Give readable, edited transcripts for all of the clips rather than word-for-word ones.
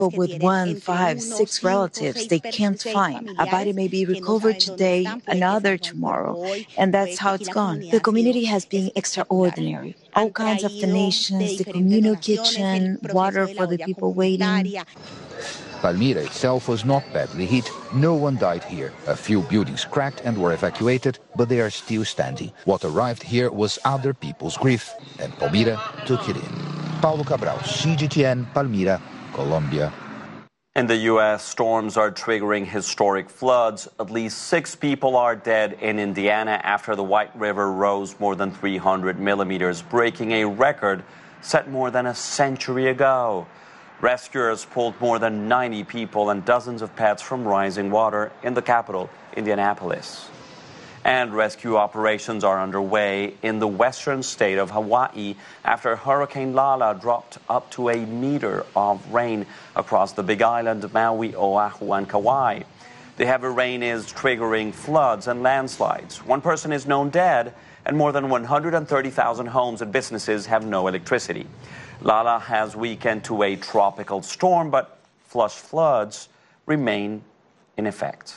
But with 1, 5, 6 relatives they can't find. A body may be recovered today, another tomorrow, and that's how it's gone. The community has been extraordinary. All kinds of donations, the communal kitchen, water for the people waiting. Palmyra itself was not badly hit. No one died here. A few buildings cracked and were evacuated, but they are still standing. What arrived here was other people's grief, and Palmyra took it in. Paulo Cabral, CGTN, Palmyra, Colombia. In the U.S., storms are triggering historic floods. At least 6 people are dead in Indiana after the White River rose more than 300 millimeters, breaking a record set more than a century ago. Rescuers pulled more than 90 people and dozens of pets from rising water in the capital, Indianapolis. And rescue operations are underway in the western state of Hawaii after Hurricane Lala dropped up to a meter of rain across the Big Island, Maui, Oahu, and Kauai. The heavy rain is triggering floods and landslides. One person is known dead, and more than 130,000 homes and businesses have no electricity. Lala has weakened to a tropical storm, but flash floods remain in effect.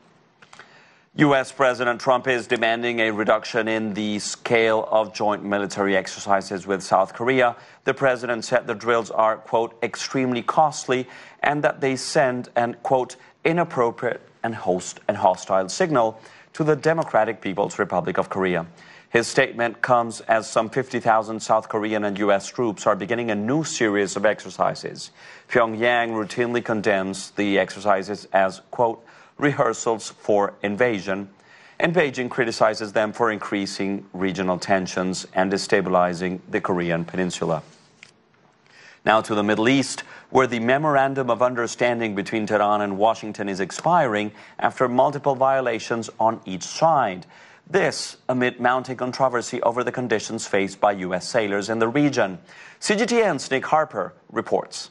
U.S. President Trump is demanding a reduction in the scale of joint military exercises with South Korea. The president said the drills are, quote, extremely costly and that they send an, quote, inappropriate and hostile signal to the Democratic People's Republic of Korea. His statement comes as some 50,000 South Korean and U.S. troops are beginning a new series of exercises. Pyongyang routinely condemns the exercises as, quote, rehearsals for invasion, and Beijing criticizes them for increasing regional tensions and destabilizing the Korean peninsula. Now to the Middle East, where the memorandum of understanding between Tehran and Washington is expiring after multiple violations on each side. This amid mounting controversy over the conditions faced by U.S. sailors in the region. CGTN's Nick Harper reports.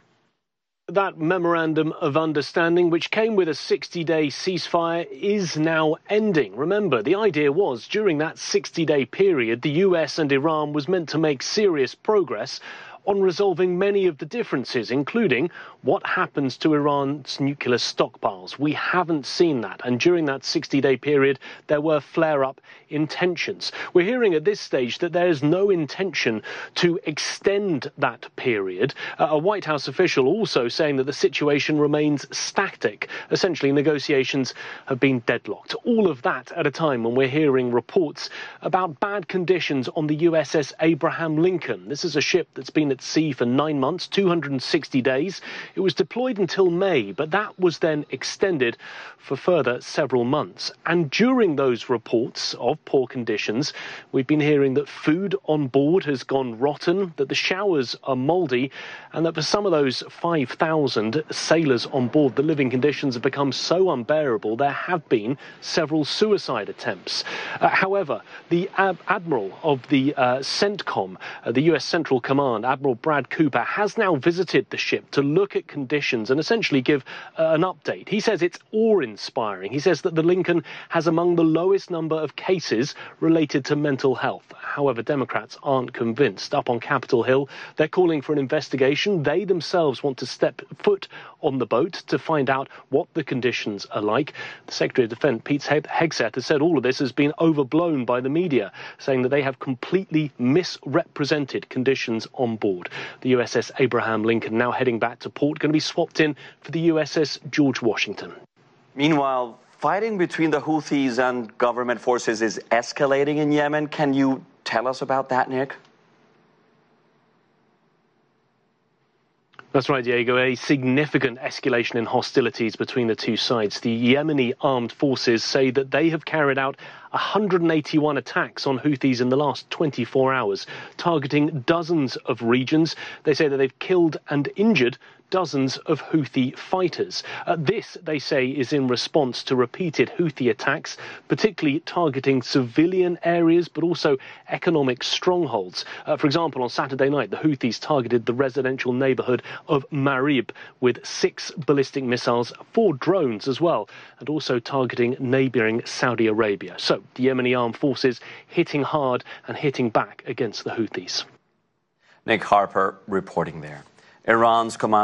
That memorandum of understanding, which came with a 60-day ceasefire, is now ending. Remember, the idea was during that 60-day period, the US and Iran was meant to make serious progress on resolving many of the differences, including what happens to Iran's nuclear stockpiles. We haven't seen that, and during that 60-day period, there were flare-up in tensions. We're hearing at this stage that there is no intention to extend that period. A White House official also saying that the situation remains static. Essentially, negotiations have been deadlocked. All of that at a time when we're hearing reports about bad conditions on the USS Abraham Lincoln. This is a ship that's been at sea for 9 months, 260 days. It was deployed until May, but that was then extended for further several months. And during those reports of poor conditions, we've been hearing that food on board has gone rotten, that the showers are mouldy, and that for some of those 5,000 sailors on board, the living conditions have become so unbearable there have been several suicide attempts. However, the Admiral of the CENTCOM, the US Central Command, Admiral Brad Cooper, has now visited the ship to look at conditions and essentially give an update. He says it's awe-inspiring. He says that the Lincoln has among the lowest number of cases related to mental health. However, Democrats aren't convinced. Up on Capitol Hill, they're calling for an investigation. They themselves want to step foot on the boat to find out what the conditions are like. The Secretary of Defense, Pete Hegseth, has said all of this has been overblown by the media, saying that they have completely misrepresented conditions on board. The USS Abraham Lincoln now heading back to port, going to be swapped in for the USS George Washington. Meanwhile, fighting between the Houthis and government forces is escalating in Yemen. Can you tell us about that, Nick? That's right, Diego. A significant escalation in hostilities between the two sides. The Yemeni armed forces say that they have carried out 181 attacks on Houthis in the last 24 hours, targeting dozens of regions. They say that they've killed and injured dozens of Houthi fighters. This, they say, is in response to repeated Houthi attacks, particularly targeting civilian areas, but also economic strongholds. For example, on Saturday night, the Houthis targeted the residential neighborhood of Marib with 6 ballistic missiles, 4 drones as well, and also targeting neighboring Saudi Arabia. So the Yemeni armed forces hitting hard and hitting back against the Houthis. Nick Harper reporting there. Iran's command